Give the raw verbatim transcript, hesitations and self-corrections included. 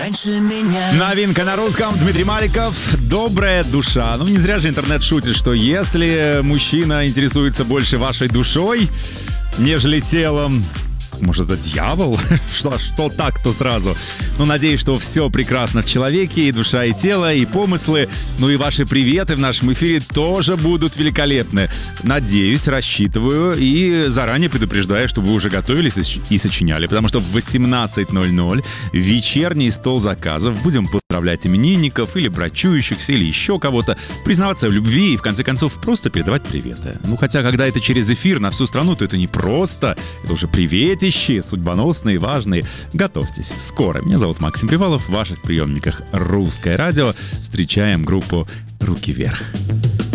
раньше меня. Новинка на русском. Дмитрий Маликов. Добрая душа. Ну, не зря же интернет шутит, что если мужчина интересуется больше вашей душой, нежели телом, может, это дьявол? Что, что так-то сразу? Ну, надеюсь, что все прекрасно в человеке, и душа, и тело, и помыслы. Ну и ваши приветы в нашем эфире тоже будут великолепны. Надеюсь, рассчитываю и заранее предупреждаю, чтобы вы уже готовились и сочиняли. Потому что в восемнадцать ноль ноль вечерний стол заказов. Будем поздравлять именинников или брачующихся, или еще кого-то. Признаваться в любви и, в конце концов, просто передавать приветы. Ну, хотя, когда это через эфир на всю страну, то это не просто. Это уже привети, судьбоносные, важные. Готовьтесь. Скоро. Меня зовут Максим Привалов. В ваших приемниках «Русское радио». Встречаем группу «Руки вверх».